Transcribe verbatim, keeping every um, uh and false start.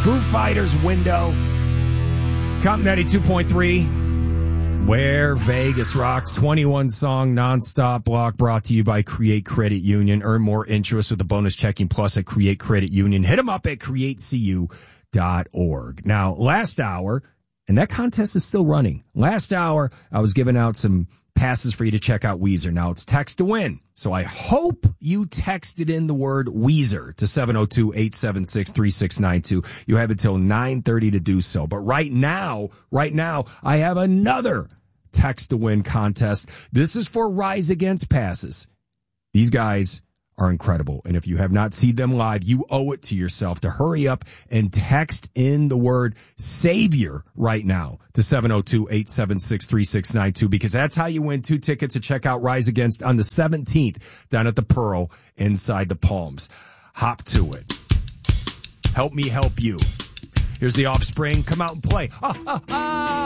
Foo Fighters Window. Comp ninety-two point three. Where Vegas rocks. twenty-one song nonstop block brought to you by Create Credit Union. Earn more interest with the bonus checking plus at Create Credit Union. Hit them up at create c u dot org. Now, last hour, and that contest is still running. Last hour, I was giving out some passes for you to check out Weezer. Now it's text to win. So I hope you texted in the word Weezer to seven oh two, eight seven six, three six nine two. You have until nine thirty to do so. But right now, right now, I have another text to win contest. This is for Rise Against passes. These guys are incredible. And if you have not seen them live, you owe it to yourself to hurry up and text in the word Savior right now to seven oh two, eight seven six, three six nine two, because that's how you win two tickets to check out Rise Against on the seventeenth down at the Pearl inside the Palms. Hop to it. Help me help you. Here's the Offspring. Come out and play. Ha, ha, ha.